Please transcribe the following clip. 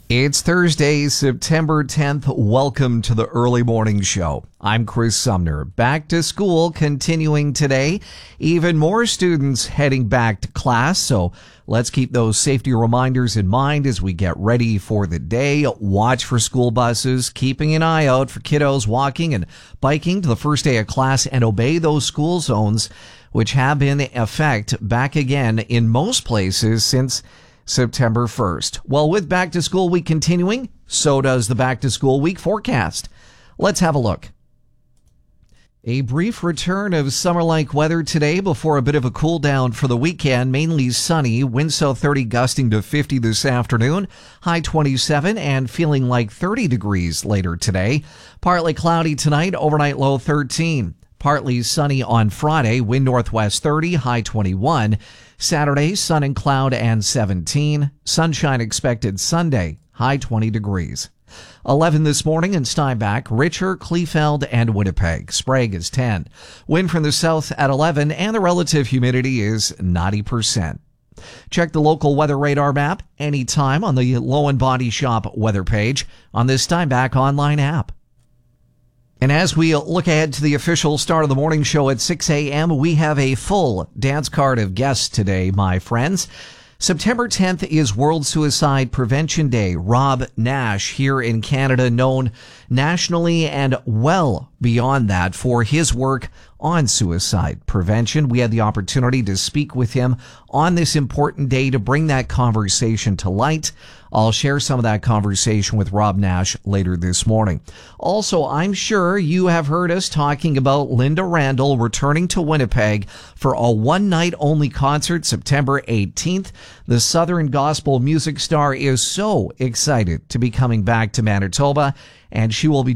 It's Thursday, September 10th. Welcome to the Early Morning Show. I'm Chris Sumner. Back to school continuing today. Even more students heading back to class, so let's keep those safety reminders in mind as we get ready for the day. Watch for school buses, keeping an eye out for kiddos walking and biking to the first day of class, and obey those school zones, which have been in effect back again in most places since September 1st. Well, with Back to School Week continuing, so does the Back to School Week forecast. Let's have a look. A brief return of summer-like weather today before a bit of a cool down for the weekend. Mainly sunny, wind south 30 gusting to 50 this afternoon, high 27 and feeling like 30 degrees later today. Partly cloudy tonight, overnight low 13. Partly sunny on Friday, wind northwest 30, high 21. Saturday, sun and cloud and 17. Sunshine expected Sunday, high 20 degrees. 11 this morning in Steinbach, Richer, Kleefeld, and Winnipeg. Sprague is 10. Wind from the south at 11, and the relative humidity is 90%. Check the local weather radar map anytime on the Lowen Body Shop weather page on the Steinbach online app. And as we look ahead to the official start of the morning show at 6 a.m., we have a full dance card of guests today, my friends. September 10th is World Suicide Prevention Day. Rob Nash here in Canada, known nationally and well beyond that for his work on suicide prevention. We had the opportunity to speak with him on this important day to bring that conversation to light. I'll share some of that conversation with Rob Nash later this morning. Also, I'm sure you have heard us talking about Linda Randall returning to Winnipeg for a one-night-only concert September 18th. The Southern gospel music star is so excited to be coming back to Manitoba, and she will be